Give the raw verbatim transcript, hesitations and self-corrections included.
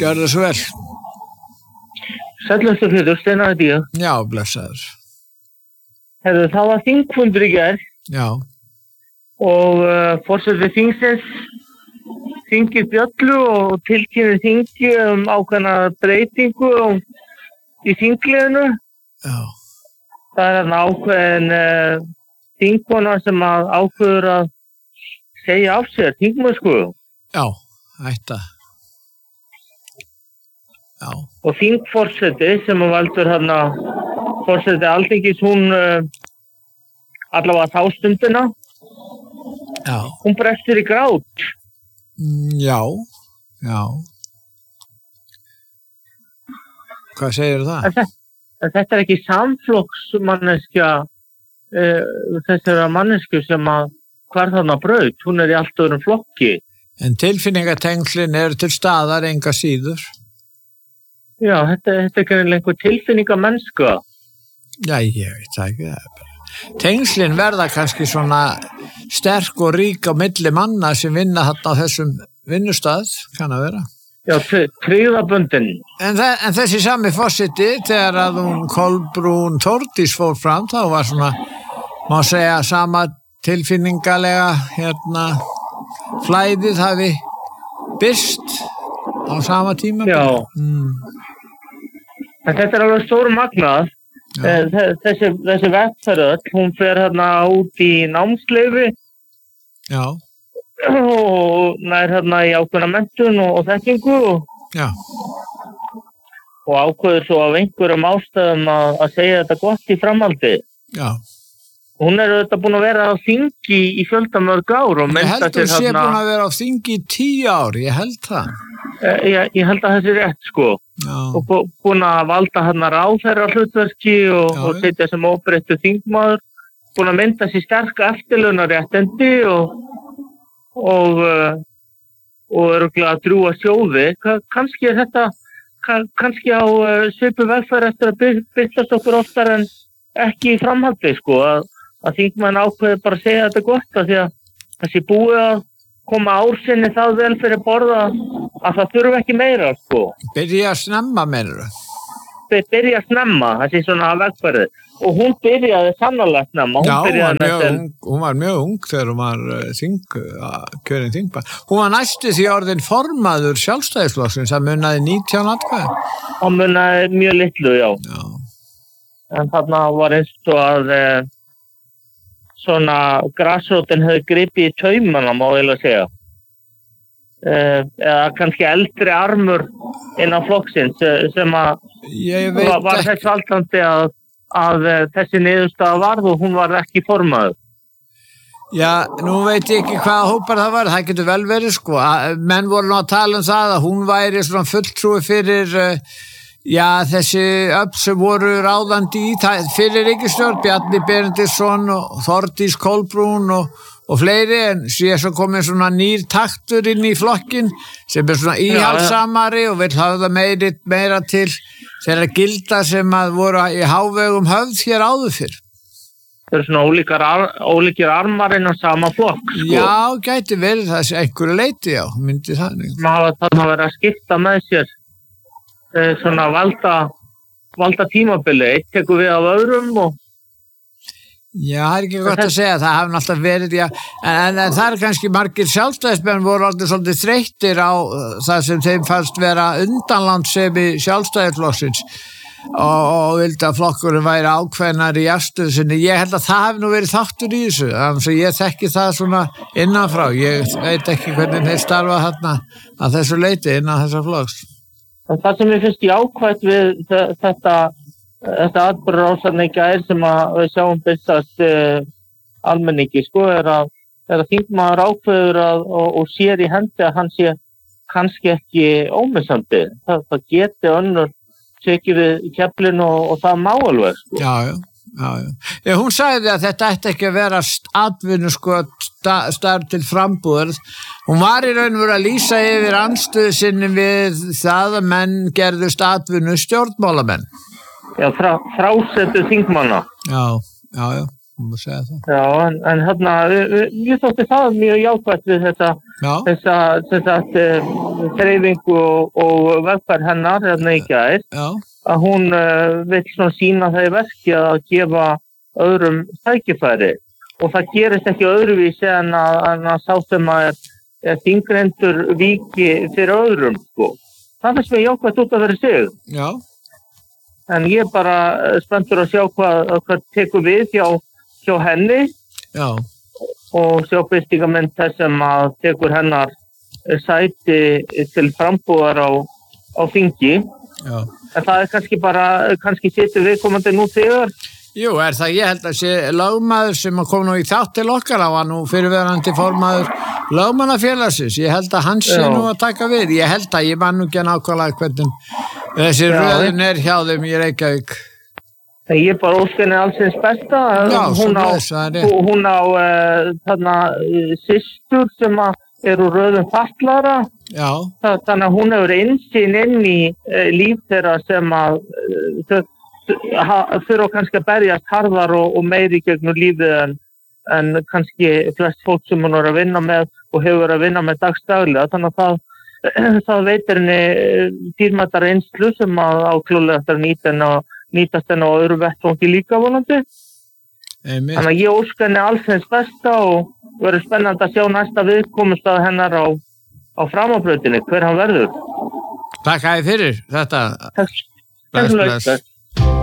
Gjörðu svo vel. Sæll eftir hlutur, Steinar heiti ég. Já, blessaður. Herðu, það var þingfundur í gær Já. og uh, forseti þingsins þingir bjöllu og tilkynir þingi um ákveðna breytingu um, í þingliðinu. Já. Það er hann ákveðin uh, þingkona sem að ákveður að segja af sér þingmennsku. Já, ætta. Já. Og þingforseti sem að valdur hann að forseti Alþingis, hún uh, allavega þá stundina. Já. Hún brestur í grát. Mm, já, já. Hvað segir það? En þetta, en þetta er ekki samflokksmanneskja uh, þessara mannesku sem að hvar þarna braut. Hún er í allt öðrum flokki. En tilfinningatengslin eru til staðar enga síður. Já, þetta, þetta er ekki einhver tilfinningamennska. Já, ég veit það ekki það. Tengslin verða kannski svona sterk og rík á milli manna sem vinna þarna á þessum vinnustað, kann að vera. Já, tryggðaböndin. En, en þessi sami forseti, þegar að hún Kolbrún Þórdís fór fram, þá var svona, má segja, sama tilfinningalega hérna, flæðið hafi byrst á sama tíma. Já. Mm. En þetta er alveg stór magnað. Þessi, þessi vegferð, hún fer hérna út í námsleyfi. Já. Og nær hérna í ákveðna menntun og, og þekkingu. Og, Já. Og ákveður svo af einhverjum ástæðum að, að segja þetta gott í framhaldi. Já. Hún er auðvitað búin að vera á þingi í fjöldamörg ár. Og ég held að hún sé búin að vera á þingi í tíu ár, ég held það. Ég, ég held að þessi er rétt, sko. Já. Og búin að valda hérna ráðherra hlutverki og, Já, og setja sem óbreyttur þingmaður. Búin að mynda sér sterka eftirlaunaréttindi og, og, og örugglega að drúga sjóði. Kannski er þetta, kannski á svipu vegferð eftir að byrtast okkur oftar en ekki í framhaldi, sko. Að, að þingmenn ákveði bara að segja þetta gott að því að þessi búið að koma ársinni það vel fyrir borða að það þurfa ekki meira, sko. Byrja að snemma, meira. Byrja að snemma, þessi svona vegferði. Og hún byrjaði sannarlega snemma. Hún Já, hún var, mjög, næstum... ung, hún var mjög ung þegar hún var uh, þing, uh, kjörin þingba. Hún var næstu því orðin formaður sjálfstæðisflokksins, það munaði nítján atkvæði. Hún munaði mjög litlu, já. Já. En þarna var eins og að eh, svona grasrótin hefði gripið í taumana, má ég að segja. Eh, eða kannski eldri armur innan flokksins sem að var, var þess valdandi að, að þessi niðurstaða varð og hún var ekki formaður. Já, nú veit ég ekki hvaða hópar það var, það getur vel verið, sko. Menn voru nú að tala um það að hún væri svona fulltrúi fyrir uh, já, þessi öfl sem voru ráðandi í það, fyrir ríkisstjórn, Bjarni Benediktsson og Þórdís Kolbrún og, og fleiri, en síðan svo komið svona nýr taktur inn í flokkin sem er svona íhaldsamari og vil hafa það meiri, meira til þeirra gilda sem að voru í hávegum höfð hér áður fyrr. Það eru svona ólíkar ar, ólíkir armar innan sama flokk, sko. Já, gæti verið það einhverju leyti, já, myndi þannig. Maður hafa þarna verið að skipta með sér svona valda, valda tímabili, eitt tekur við af öðrum og... Já, það er ekki gott að segja, það hafði alltaf verið, já, en, en, en það er kannski margir sjálfstæðismenn voru aldrei svolítið þreyttir á það sem þeim fannst vera undanlandssemi sjálfstæðisflokksins og, og vildi að flokkurinn væri ákveðnar í afstöðu sinni. Ég held að það hefði nú verið þáttur í þessu, þannig að ég þekki það svona innanfrá, ég veit ekki hvernig þeir starfa þarna að þessu leyti innan þessa flokks. Það sem ég finnst jákvætt við þetta, þetta atburðarásanna í gær sem að við sjáum byrstast uh, almenningi, sko, er að, er að þingmaður ákveður að, og, og sér í hendi að hann sé kannski ekki ómissandi. Það, það geti önnur tekið við keflinu og, og það má alveg, sko. Já, já. Já, já. Já, hún sagði að þetta ætti ekki að vera atvinnu sko starf til frambúðar. Hún var í raun og veru að lýsa yfir andstöðu sinni við það að menn gerðust atvinnu stjórnmálamenn. Já, frá, frásettu þingmanna. Já, já, já. Má segja það. Já, en, en hérna, ég þótti það mjög jákvætt við þetta, Já. þessa, þessa þreifingu og, og vegferð hennar hérna í gær, Já. að hún uh, vill svona sína það í verki að gefa öðrum tækifæri og það gerist ekki öðruvísi en að, en að sá sem að er, er þingrendur víki fyrir öðrum, sko. Það finnst mér jákvætt út að vera sig. Já. En ég er bara spenntur að sjá hvað, hvað tekur við hjá hjá henni. Já. Og sjá birtingamynd þess sem að tekur hennar sæti til frambúðar á, á þingi. Já. En það er kannski bara, kannski situr viðkomandi nú þegar. Jú, er það, ég held að sé lögmaður sem kom nú í þátt til okkar á hann nú fyrirverandi formaður lögmannafélagsins. Ég held að hann sé Já. nú að taka við. Ég held að ég man nú ekki nákvæmlega hvernig þessi Já. röðin er hjá þeim í Reykjavík. En ég er bara óskenni allsins besta. Já, hún á, svoleiðis, það er rétt. hún á uh, þarna uh, systur sem að eru röðum fatlara. Já. Það, þannig að hún hefur innsýn inn í uh, líf þeirra sem að uh, þau þurfa kannski að berjast harðar og, og meiri gegnum lífið en, en kannski flest fólk sem hún er að vinna með og hefur að vinna með dagstaglega. Þannig að það, það veitir henni dýrmættar reynslu sem að áklúlega eftir að nýta henni og nýtast henni á öðru vettvangi líka vonandi. Einmitt. Þannig að ég óska henni alls hins besta og verður spennandi að sjá næsta viðkomustað hennar á, á framabrautinni, hver hann verður. Takk að þið fyrir þetta. Takk. Bless, bless.